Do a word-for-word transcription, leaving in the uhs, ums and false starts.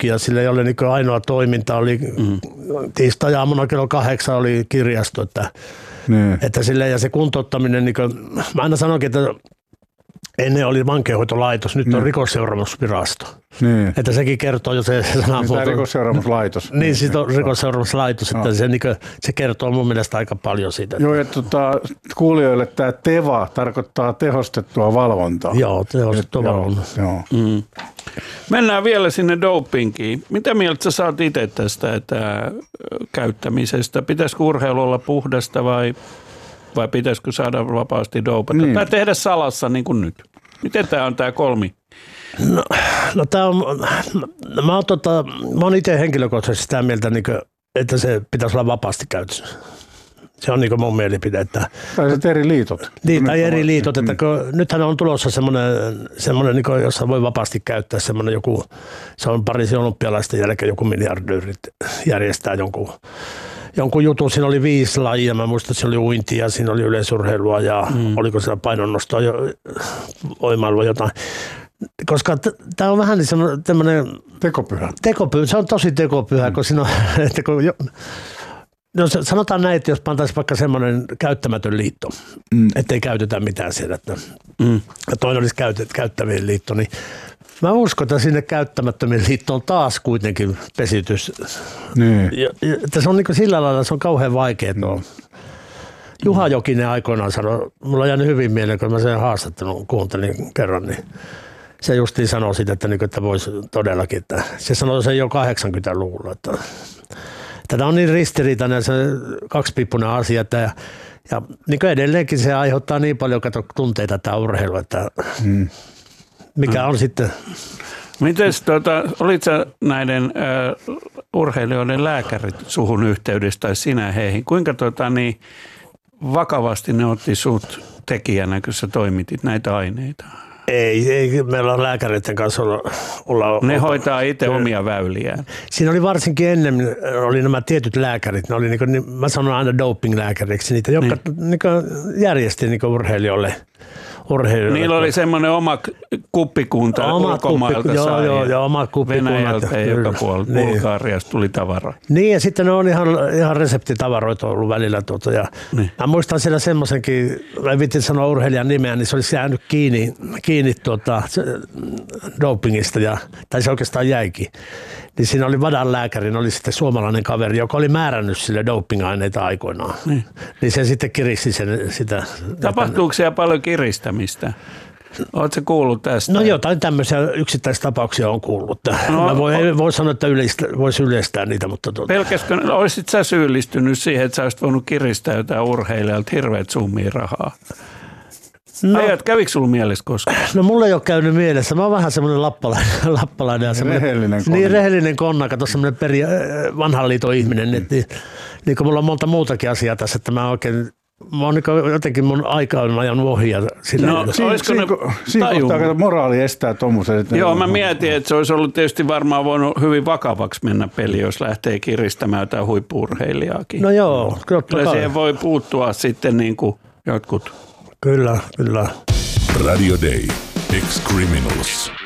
auki ja sillä ei ole niin ainoa toiminta. Oli mm. tiistai-aamuna kello kahdeksan oli kirjasto, että, mm. että sillä, ja se kuntouttaminen, niin kuin, mä aina sanonkin, että ennen oli vankeinhoitolaitos, nyt on mm. rikosseuraamusvirasto. Niin. Että sekin kertoo jo se, se sanamuoto. Niin, rikosseuraamuslaitos. Niin, sitten on rikosseuraamuslaitos, että no. se, niin kuin, se kertoo mun mielestä aika paljon siitä. Joo, ja tota, kuulijoille tämä TEVA tarkoittaa tehostettua valvontaa. Joo, tehostettua valvontaa. Joo. Mm. Mennään vielä sinne dopingiin. Mitä mieltä sä saat itse tästä että, käyttämisestä? Pitäisikö urheilu olla puhdasta vai... Vai pitäisikö saada vapaasti dopata? Niin. Tai tehdä salassa niin kuin nyt? Miten tämä on tämä kolmi? No, no tämä on, no, mä oon, tota, mä oon itse henkilökohtaisesti sitä mieltä, niin kuin, että se pitäisi olla vapaasti käytössä. Se on niin kuin mun mielipide. Että, tai sitten eri liitot. Niin, tai eri liitot. Että kun, nythän on tulossa semmoinen, semmoinen niin kuin, jossa voi vapaasti käyttää semmoinen joku, se on Pariisin olympialaisten jälkeen joku miljardöörit järjestää jonkun, jonkun jutun. Siinä oli viisi lajia. Mä muistan, että siinä oli uintia, siinä oli yleisurheilua ja mm. oliko siellä painonnostoa, voimailua jotain. Koska tämä on vähän niin tämmöinen... Tekopyhä. Tekopyhä. Se on tosi tekopyhä, mm. kun siinä on... Että kun jo, no sanotaan näin, että jos pantaisiin vaikka semmoinen käyttämätön liitto, mm. ettei käytetä mitään siellä, että mm. ja toinen olisi käytet, käyttävien liitto, niin mä uskon, että sinne käyttämättömien liittoon taas kuitenkin pesitys. Niin. Ja, ja, että se on niin kuin sillä lailla, se on kauhean vaikea. No. Juha Jokinen aikoinaan sanoi, mulla on jäänyt hyvin mieleen, kun mä sen haastattelun kuuntelin kerran, niin se justiin sanoi sitä, että, että voisi todellakin, että se sanoi sen jo kahdeksankymmentäluvulla, että tämä on niin ristiriitainen se kaksipiippunen asia, että ja, ja niin edelleenkin se aiheuttaa niin paljon kato, tunteita tämä urheilu, että mm. mikä mm. on sitten. Mites, tuota, olit sä näiden äh, urheilijoiden lääkärit suhun yhteydessä tai sinä heihin? Kuinka tuota, niin, vakavasti ne otti sut tekijänä, kun sä toimitit näitä aineita? Ei, ei meillä on lääkäreiden kanssa olla... olla ne hoitaa itse omia väyliään. Siinä oli varsinkin ennen, oli nämä tietyt lääkärit, ne oli niin kuin, mä sanon aina doping-lääkäriksi, niitä, jotka niin. Niin järjesti niin urheilijoille. urheilijoille. Niillä oli semmoinen oma kuppikunta oma ulkomailta kuppi, joo, sai. Joo, joo, oma kuppikunta. Venäjältä ja joka puolella. Niin. Bulgariasta tuli tavaraa. Niin, ja sitten ne on ihan, ihan reseptitavaroita ollut välillä. Tuota, ja niin. Mä muistan siellä semmoisenkin, mä vitin sanoa urheilijan nimeä, niin se olisi jäänyt kiinni, kiinni tuota, dopingista, ja, tai se oikeastaan jäikin. Niin siinä oli Vadan lääkäri, oli sitten suomalainen kaveri, joka oli määrännyt sille dopingaineita aikoinaan. Niin, niin se sitten kiristi sen, sitä. Tapahtuuko siellä paljon kiristämistä? Oletko kuullut tästä? No jotain tämmöisiä yksittäistapauksia on kuullut. No, Mä voi, ei voi sanoa, että yleistä, voisi yleistää niitä, mutta... Tuota. Pelkäskö, olisit sä syyllistynyt siihen, että sä olisit voinut kiristää jotain urheilijalta hirveät summia rahaa? No, Ajat, kävikö sulla mielessä koskaan? No mulla ei ole käynyt mielessä. Mä oon vähän semmoinen lappalainen. lappalainen ja rehellinen konna. Niin, rehellinen konna. Kato semmoinen peri, vanhan liiton ihminen. Mm. Niin, niin kuin mulla on monta muutakin asiaa tässä, että mä oikein... Mä oon niin jotenkin mun aika on ajanut ohi. Ja sillä no, siinä, olisiko siinä, ne siinä kohtaa, että moraali estää tommoisen. Joo, mä mietin, että se olisi ollut tietysti varmaan voinut hyvin vakavaksi mennä peli, jos lähtee kiristämään jotain huippu-urheilijaakin. No joo. Kyllä, kyllä siihen voi puuttua sitten niin kuin jotkut. Kyllä, kyllä. Radio Day. Ex-Criminals.